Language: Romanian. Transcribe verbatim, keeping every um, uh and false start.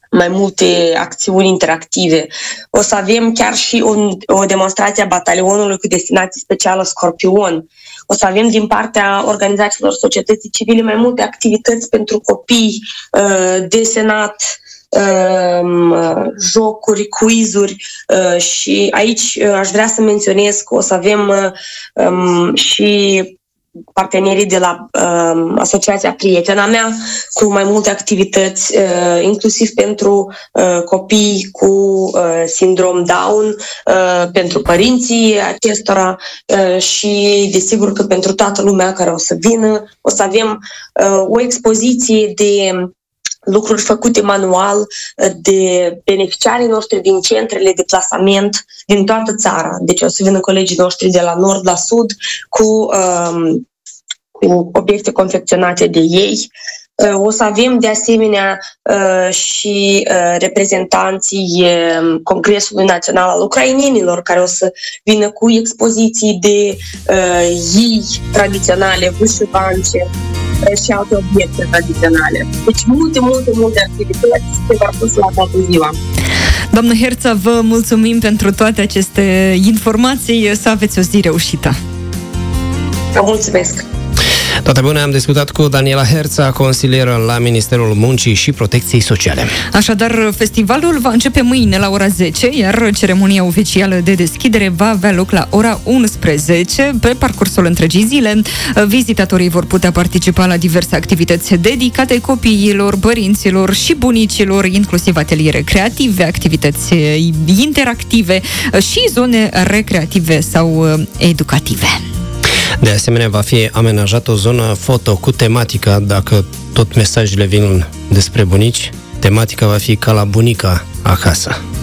mai multe acțiuni interactive. O să avem chiar și un, o demonstrație a batalionului cu destinație specială Scorpion. O să avem din partea organizațiilor societății civile mai multe activități pentru copii, desenat, jocuri, quizuri și aici aș vrea să menționez că o să avem și partenerii de la uh, Asociația Prietena Mea cu mai multe activități, uh, inclusiv pentru uh, copii cu uh, sindrom Down, uh, pentru părinții acestora uh, și desigur că pentru toată lumea care o să vină. O să avem uh, o expoziție de lucruri făcute manual de beneficiarii noștri din centrele de plasament din toată țara. Deci o să vină colegii noștri de la nord la sud cu, um, cu obiecte confecționate de ei. O să avem de asemenea și reprezentanții Congresului Național al Ucrainenilor care o să vină cu expoziții de ei tradiționale, vâșivance și alte obiecte tradiționale. Deci multe, multe, multe activități se vor pus la toată ziua. Doamnă Herța, vă mulțumim pentru toate aceste informații. Să aveți o zi reușită. Vă mulțumesc! Toate bune, am discutat cu Daniela Herța, consilieră la Ministerul Muncii și Protecției Sociale. Așadar, festivalul va începe mâine la ora zece, iar ceremonia oficială de deschidere va avea loc la ora unsprezece. Pe parcursul întregii zile, vizitatorii vor putea participa la diverse activități dedicate copiilor, părinților și bunicilor, inclusiv ateliere creative, activități interactive și zone recreative sau educative. De asemenea, va fi amenajată o zonă foto cu tematică, dacă tot mesajele vin despre bunici, tematica va fi ca la bunica acasă.